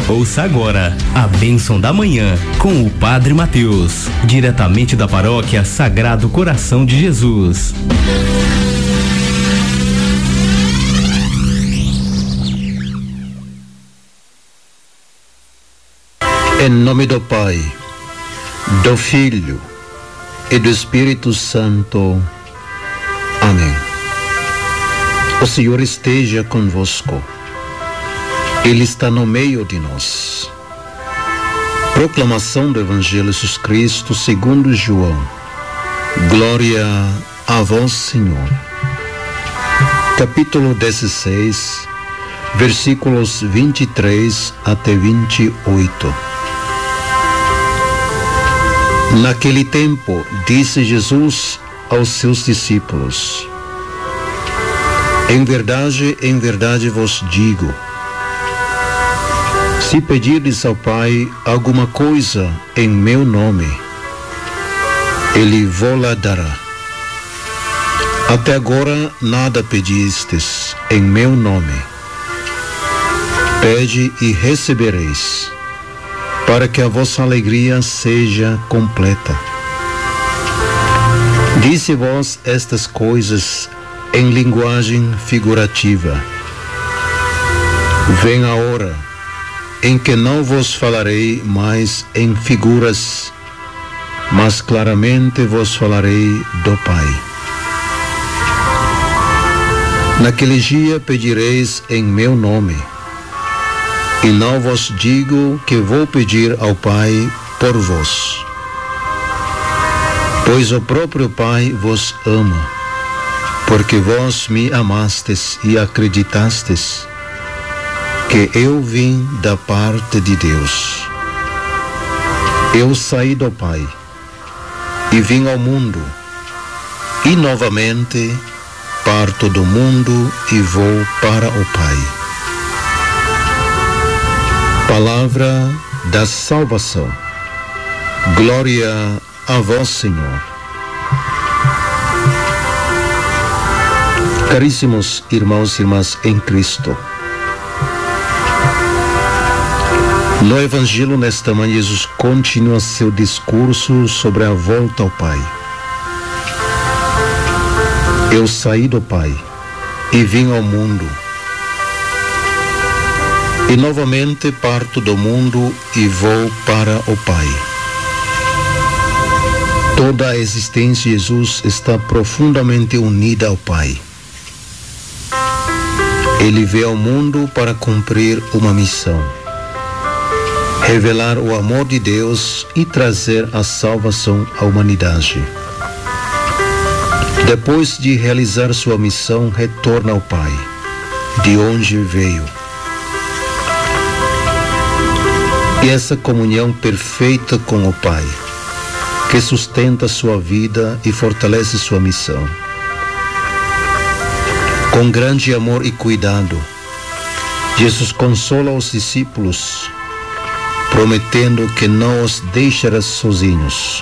Ouça agora a bênção da manhã com o Padre Mateus, diretamente da paróquia Sagrado Coração de Jesus. Em nome do Pai, do Filho e do Espírito Santo. Amém. O Senhor esteja convosco. Ele está no meio de nós. Proclamação do Evangelho de Jesus Cristo segundo João. Glória a vós, Senhor. Capítulo 16, versículos 23 até 28. Naquele tempo, disse Jesus aos seus discípulos: em verdade vos digo, se pedirdes ao Pai alguma coisa em meu nome, Ele vô-la dará. Até agora nada pedistes em meu nome. Pede e recebereis, para que a vossa alegria seja completa. Disse-vos estas coisas em linguagem figurativa. Vem a hora em que não vos falarei mais em figuras, mas claramente vos falarei do Pai. Naquele dia pedireis em meu nome, e não vos digo que vou pedir ao Pai por vós, pois o próprio Pai vos ama, porque vós me amastes e acreditastes que eu vim da parte de Deus. Eu saí do Pai e vim ao mundo, e novamente parto do mundo e vou para o Pai. Palavra da salvação. Glória a vós, Senhor. Caríssimos irmãos e irmãs em Cristo, no Evangelho nesta manhã, Jesus continua seu discurso sobre a volta ao Pai. Eu saí do Pai e vim ao mundo, e novamente parto do mundo e vou para o Pai. Toda a existência de Jesus está profundamente unida ao Pai. Ele veio ao mundo para cumprir uma missão: revelar o amor de Deus e trazer a salvação à humanidade. Depois de realizar sua missão, retorna ao Pai, de onde veio. E essa comunhão perfeita com o Pai, que sustenta sua vida e fortalece sua missão. Com grande amor e cuidado, Jesus consola os discípulos, prometendo que não os deixará sozinhos.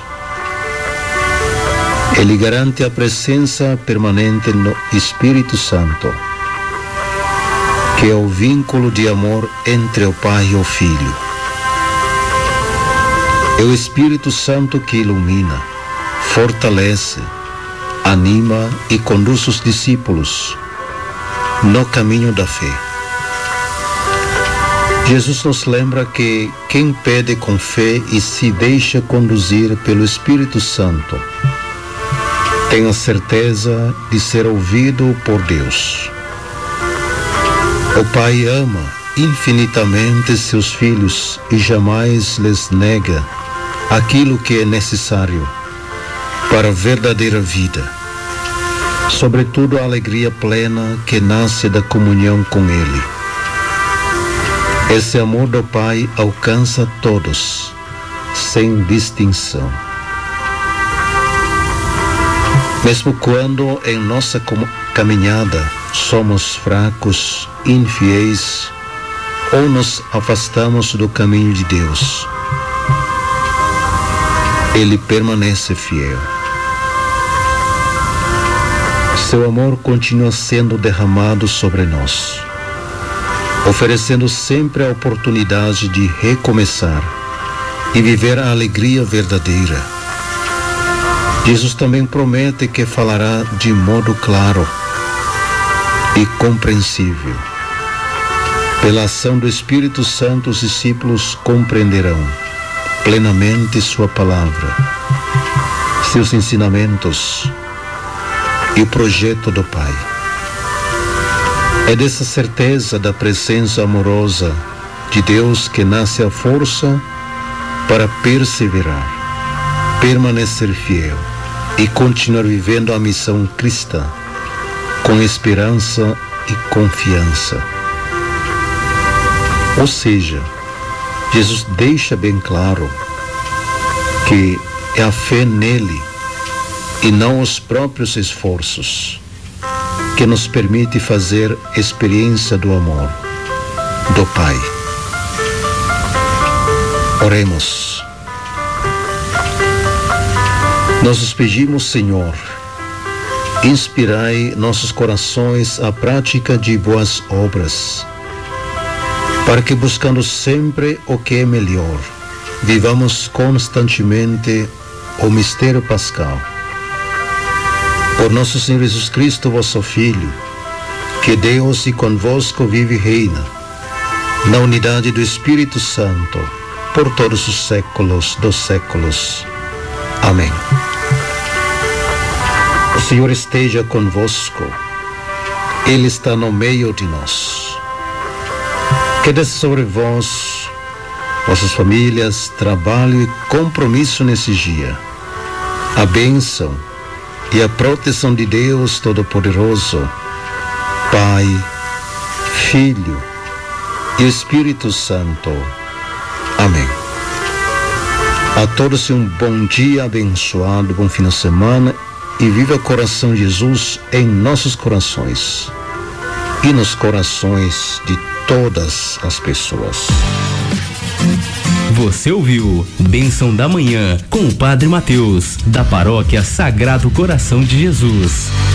Ele garante a presença permanente no Espírito Santo, que é o vínculo de amor entre o Pai e o Filho. É o Espírito Santo que ilumina, fortalece, anima e conduz os discípulos no caminho da fé. Jesus nos lembra que quem pede com fé e se deixa conduzir pelo Espírito Santo tem a certeza de ser ouvido por Deus. O Pai ama infinitamente seus filhos e jamais lhes nega aquilo que é necessário para a verdadeira vida, sobretudo a alegria plena que nasce da comunhão com Ele. Esse amor do Pai alcança todos, sem distinção. Mesmo quando em nossa caminhada somos fracos, infiéis ou nos afastamos do caminho de Deus, Ele permanece fiel. Seu amor continua sendo derramado sobre nós. oferecendo sempre a oportunidade de recomeçar e viver a alegria verdadeira. Jesus também promete que falará de modo claro e compreensível. Pela ação do Espírito Santo, os discípulos compreenderão plenamente sua palavra, seus ensinamentos e o projeto do Pai. É dessa certeza da presença amorosa de Deus que nasce a força para perseverar, permanecer fiel e continuar vivendo a missão cristã com esperança e confiança. Ou seja, Jesus deixa bem claro que é a fé nele e não os próprios esforços que nos permite fazer experiência do amor do Pai. Oremos. Nós os pedimos, Senhor, inspirai nossos corações à prática de boas obras, para que, buscando sempre o que é melhor, vivamos constantemente o mistério pascal. Por nosso Senhor Jesus Cristo, vosso Filho, que Deus e convosco vive e reina, na unidade do Espírito Santo, por todos os séculos dos séculos. Amém. O Senhor esteja convosco. Ele está no meio de nós. Que desça sobre vós, vossas famílias, trabalho e compromisso nesse dia, a bênção e a proteção de Deus Todo-Poderoso, Pai, Filho e Espírito Santo. Amém. A todos um bom dia abençoado, bom fim de semana, e viva o coração de Jesus em nossos corações e nos corações de todas as pessoas. Você ouviu Bênção da Manhã com o Padre Mateus, da Paróquia Sagrado Coração de Jesus.